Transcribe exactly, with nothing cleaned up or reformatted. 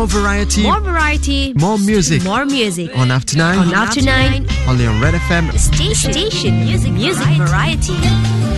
More variety. More variety. More music. More music. On After Nine. On After Nine. Only on Red F M. Station. Station. Music. Music variety.